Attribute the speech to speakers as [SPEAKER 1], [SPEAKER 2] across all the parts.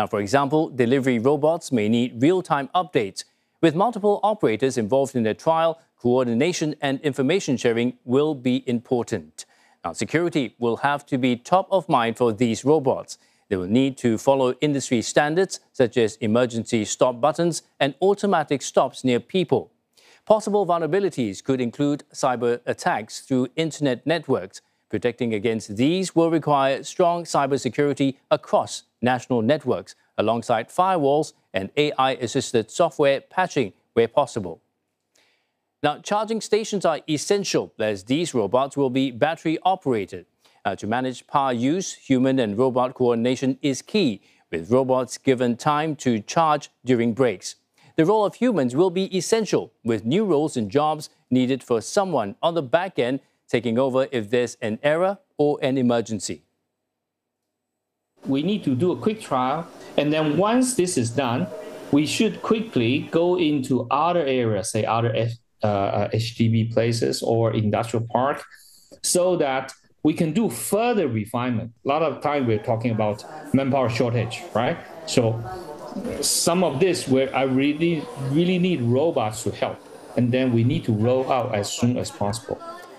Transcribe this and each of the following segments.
[SPEAKER 1] Now, for example, delivery robots may need real-time updates. With multiple operators involved in the trial, coordination and information sharing will be important. Now, security will have to be top of mind for these robots. They will need to follow industry standards such as emergency stop buttons and automatic stops near people. Possible vulnerabilities could include cyber attacks through internet networks. Protecting against these will require strong cybersecurity across national networks, alongside firewalls and AI-assisted software patching where possible. Now, charging stations are essential as these robots will be battery-operated. To manage power use, human and robot coordination is key, with robots given time to charge during breaks. The role of humans will be essential, with new roles and jobs needed for someone on the back end taking over if there's an error or an emergency.
[SPEAKER 2] We need to do a quick trial, and then once this is done, we should quickly go into other areas, say other HDB places or industrial park, so that we can do further refinement. A lot of time we're talking about manpower shortage, right? So some of this where I really need robots to help, and then we need to roll out as soon as possible.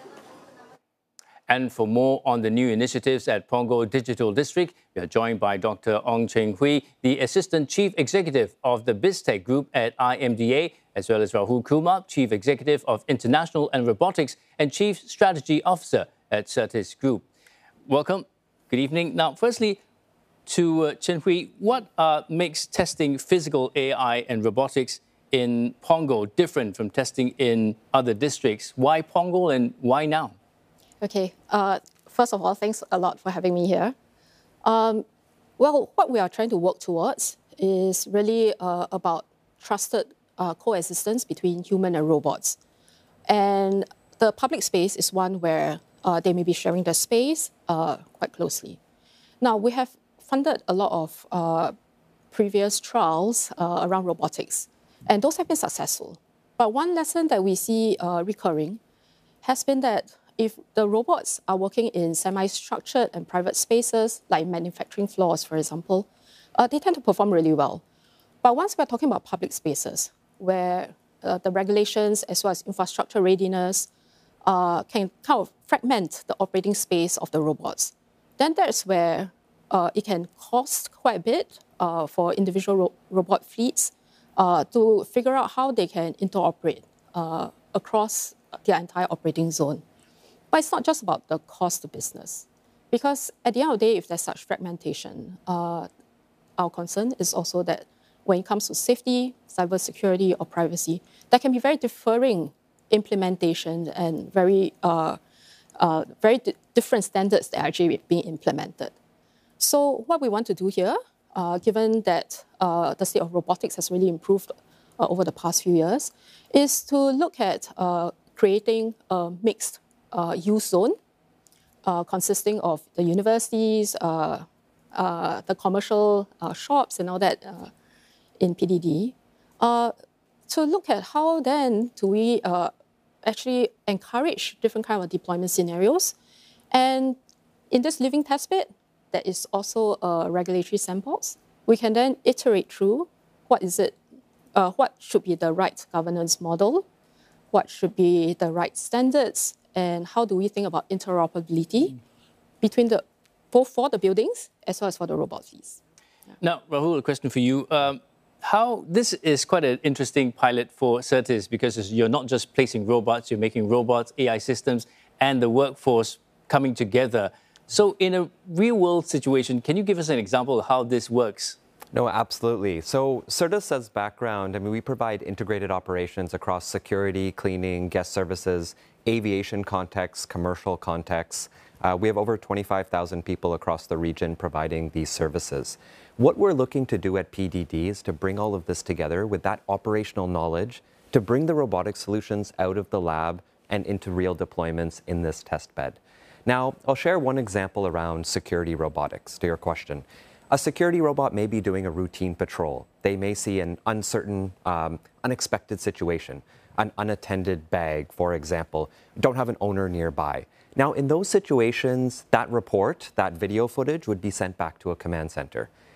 [SPEAKER 1] And for more on the new initiatives at Punggol Digital District, we are joined by Dr. Ong Cheng Hui, the Assistant Chief Executive of the BizTech Group at IMDA, as well as Rahul Kumar, Chief Executive of International and Robotics and Chief Strategy Officer at Certis Group. Welcome. Good evening. Now, firstly, to Cheng Hui, what makes testing physical AI and robotics in Punggol different from testing in other districts? Why Punggol and why now?
[SPEAKER 3] Okay. First of all, thanks a lot for having me here. Well, what we are trying to work towards is really about trusted coexistence between human and robots. And the public space is one where they may be sharing the space quite closely. Now, we have funded a lot of previous trials around robotics, and those have been successful. But one lesson that we see recurring has been that if the robots are working in semi-structured and private spaces, like manufacturing floors, for example, they tend to perform really well. But once we're talking about public spaces, where the regulations as well as infrastructure readiness can kind of fragment the operating space of the robots, then that's where it can cost quite a bit for individual robot fleets to figure out how they can interoperate across their entire operating zone. But it's not just about the cost of business, because at the end of the day, if there's such fragmentation, our concern is also that when it comes to safety, cybersecurity, or privacy, there can be very differing implementation and very different standards that are actually being implemented. So what we want to do here, given that the state of robotics has really improved over the past few years, is to look at creating a mixed use zone consisting of the universities, the commercial shops and all that in PDD, to look at how then do we actually encourage different kind of deployment scenarios. And in this living test bed, there is also a regulatory sandbox. We can then iterate through what should be the right governance model, what should be the right standards, and how do we think about interoperability between both for the buildings as well as for the robot fleets. Yeah.
[SPEAKER 1] Now, Rahul, a question for you. This is quite an interesting pilot for Certis, because you're not just placing robots, you're making robots, AI systems, and the workforce coming together. So in a real-world situation, can you give us an example of how this works?
[SPEAKER 4] No, absolutely. So Certis as background, we provide integrated operations across security, cleaning, guest services, aviation contexts, commercial contexts. We have over 25,000 people across the region providing these services. What we're looking to do at PDD is to bring all of this together with that operational knowledge to bring the robotic solutions out of the lab and into real deployments in this test bed. Now, I'll share one example around security robotics to your question. A security robot may be doing a routine patrol. They may see an uncertain, unexpected situation, an unattended bag, for example, don't have an owner nearby. Now, in those situations, that report, that video footage would be sent back to a command center.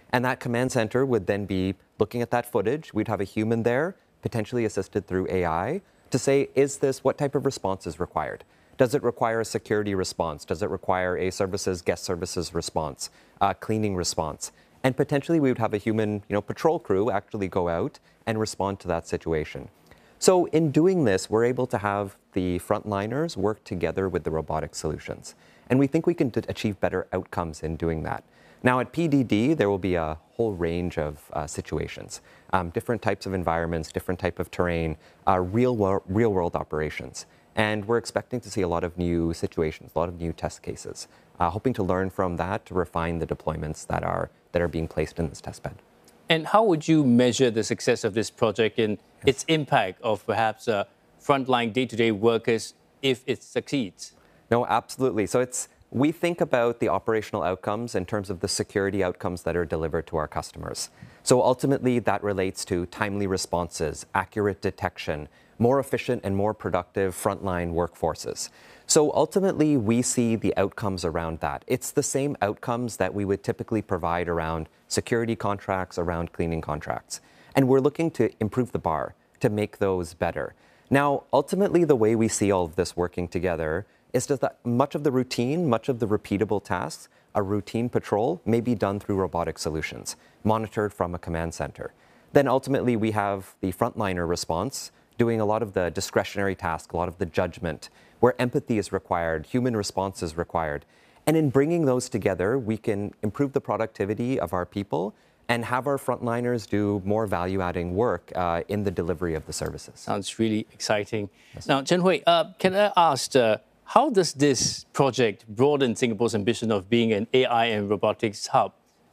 [SPEAKER 4] And that command center would then be looking at that footage. We'd have a human there, potentially assisted through AI, to say, what type of response is required? Does it require a security response? Does it require a guest services response, cleaning response? And potentially we would have a human patrol crew actually go out and respond to that situation. So in doing this, we're able to have the frontliners work together with the robotic solutions. And we think we can achieve better outcomes in doing that. Now at PDD, there will be a whole range of situations, different types of environments, different type of terrain, real world operations. And we're expecting to see a lot of new situations, a lot of new test cases, hoping to learn from that to refine the deployments that are being placed in this testbed.
[SPEAKER 1] And how would you measure the success of this project and its impact of perhaps frontline day-to-day workers if it succeeds?
[SPEAKER 4] No, absolutely. So we think about the operational outcomes in terms of the security outcomes that are delivered to our customers. So ultimately, that relates to timely responses, accurate detection, more efficient and more productive frontline workforces. So ultimately, we see the outcomes around that. It's the same outcomes that we would typically provide around security contracts, around cleaning contracts. And we're looking to improve the bar to make those better. Now, ultimately, the way we see all of this working together is that much of the routine, much of the repeatable tasks, a routine patrol may be done through robotic solutions, monitored from a command center. Then ultimately, we have the frontliner response, doing a lot of the discretionary tasks, a lot of the judgment, where empathy is required, human response is required. And in bringing those together, we can improve the productivity of our people and have our frontliners do more value-adding work in the delivery of the services.
[SPEAKER 1] Sounds really exciting. Yes. Now, Chen Hui, can I ask, how does this project broaden Singapore's ambition of being an AI and robotics hub?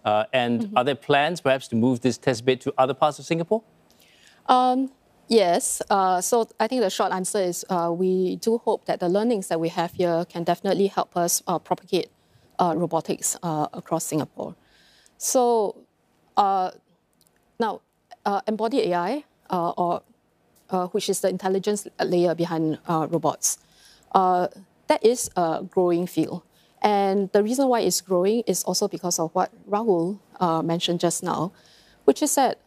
[SPEAKER 1] Are there plans perhaps to move this test bed to other parts of Singapore?
[SPEAKER 3] Yes. So I think the short answer is we do hope that the learnings that we have here can definitely help us propagate robotics across Singapore. So now, embodied AI, which is the intelligence layer behind robots, that is a growing field. And the reason why it's growing is also because of what Rahul mentioned just now, which is that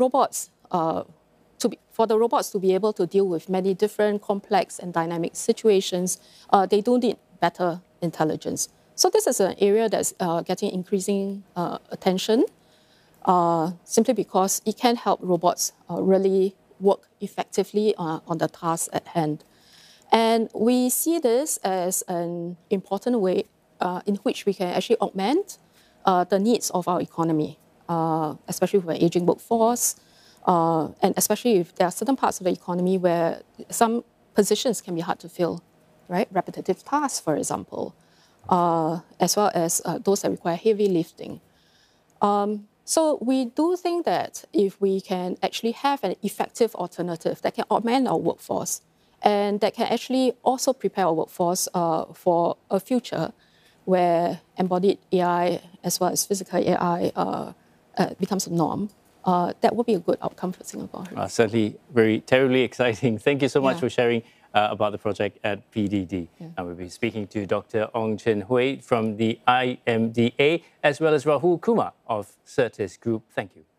[SPEAKER 3] for the robots to be able to deal with many different complex and dynamic situations, they do need better intelligence. So this is an area that's getting increasing attention simply because it can help robots really work effectively on the task at hand. And we see this as an important way in which we can actually augment the needs of our economy, especially with an aging workforce, and especially if there are certain parts of the economy where some positions can be hard to fill, right? Repetitive tasks, for example, as well as those that require heavy lifting. So we do think that if we can actually have an effective alternative that can augment our workforce and that can actually also prepare our workforce for a future where embodied AI as well as physical AI becomes a norm, that would be a good outcome for Singapore.
[SPEAKER 1] Certainly terribly exciting. Thank you so much for sharing about the project at PDD. And we'll be speaking to Dr. Ong Chen Hui from the IMDA, as well as Rahul Kumar of Certis Group. Thank you.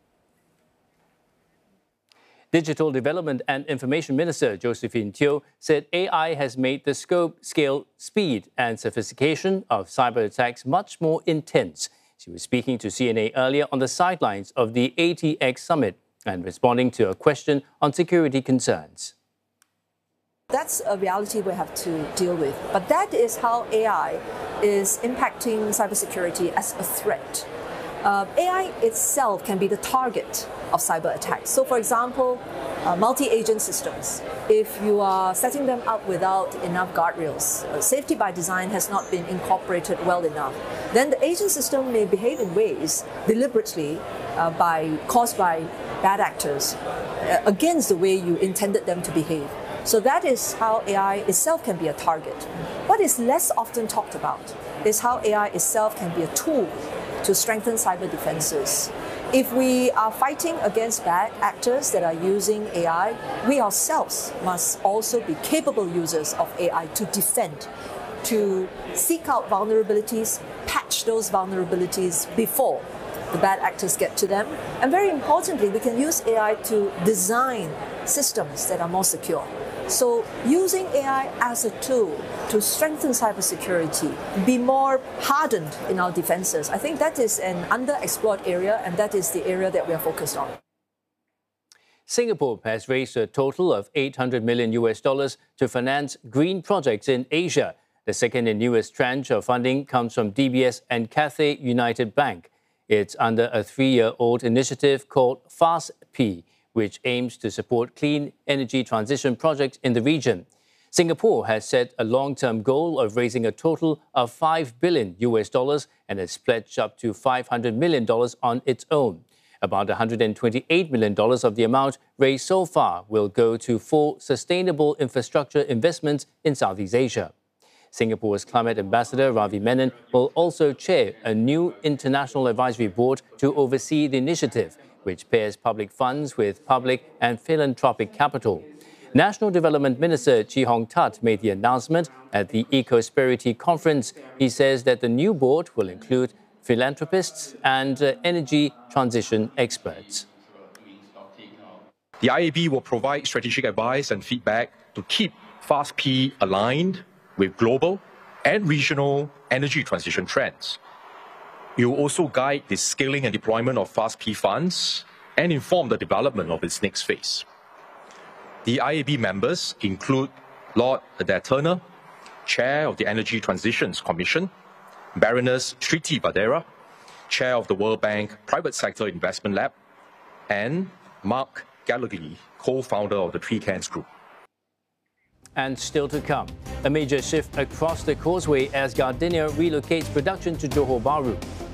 [SPEAKER 1] Digital Development and Information Minister Josephine Teo said AI has made the scope, scale, speed and sophistication of cyber attacks much more intense. She was speaking to CNA earlier on the sidelines of the ATX Summit and responding to a question on security concerns.
[SPEAKER 5] That's a reality we have to deal with. But that is how AI is impacting cybersecurity as a threat. AI itself can be the target of cyber attacks. So, for example, multi-agent systems. If you are setting them up without enough guardrails, safety by design has not been incorporated well enough, then the agent system may behave in ways deliberately caused by bad actors against the way you intended them to behave. So that is how AI itself can be a target. What is less often talked about is how AI itself can be a tool to strengthen cyber defenses. If we are fighting against bad actors that are using AI, we ourselves must also be capable users of AI to defend, to seek out vulnerabilities, patch those vulnerabilities before the bad actors get to them. And very importantly, we can use AI to design systems that are more secure. So using AI as a tool to strengthen cybersecurity, be more hardened in our defenses, I think that is an underexplored area, and that is the area that we are focused on.
[SPEAKER 1] Singapore has raised a total of $800 million to finance green projects in Asia. The second and newest tranche of funding comes from DBS and Cathay United Bank. It's under a 3-year-old initiative called FAST-P, which aims to support clean energy transition projects in the region. Singapore has set a long-term goal of raising a total of $5 billion and has pledged up to $500 million on its own. About $128 million of the amount raised so far will go to 4 sustainable infrastructure investments in Southeast Asia. Singapore's climate ambassador Ravi Menon will also chair a new international advisory board to oversee the initiative, which pairs public funds with public and philanthropic capital. National Development Minister Chee Hong Tat made the announcement at the Ecosperity Conference. He says that the new board will include philanthropists and energy transition experts.
[SPEAKER 6] The IAB will provide strategic advice and feedback to keep FAST-P aligned with global and regional energy transition trends. It will also guide the scaling and deployment of FAST-P funds and inform the development of its next phase. The IAB members include Lord Adair Turner, Chair of the Energy Transitions Commission, Baroness Shriti Vadera, Chair of the World Bank Private Sector Investment Lab, and Mark Gallagher, co-founder of the Precans Group.
[SPEAKER 1] And still to come, a major shift across the causeway as Gardenia relocates production to Johor Bahru.